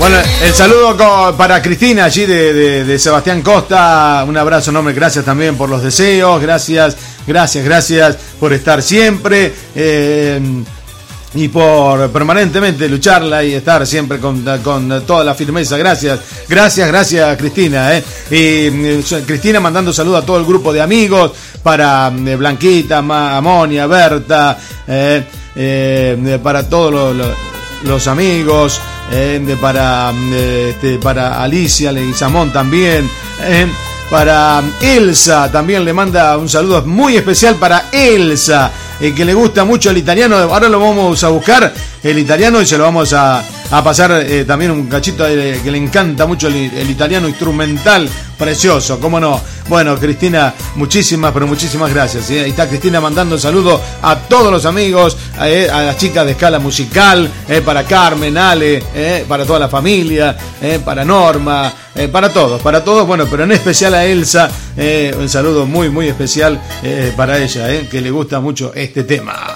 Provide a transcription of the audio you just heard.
Bueno, el saludo para Cristina allí de Sebastián Costa. Un abrazo enorme, gracias también por los deseos. Gracias por estar siempre. Y por permanentemente lucharla y estar siempre con toda la firmeza. Gracias Cristina. Y Cristina mandando saludos a todo el grupo de amigos, para Blanquita, Amonia, Berta, para todos los amigos, para Alicia Leguizamón también, para Elsa también le manda un saludo muy especial para Elsa, que le gusta mucho el italiano. Ahora lo vamos a buscar el italiano y se lo vamos a pasar también un cachito que le encanta mucho el italiano instrumental, precioso, cómo no. Bueno, Cristina, muchísimas gracias. Ahí está Cristina mandando saludos a todos los amigos, a las chicas de Escala Musical, para Carmen, Ale, para toda la familia, para Norma, para todos, bueno, pero en especial a Elsa, un saludo muy especial para ella, que le gusta mucho este tema.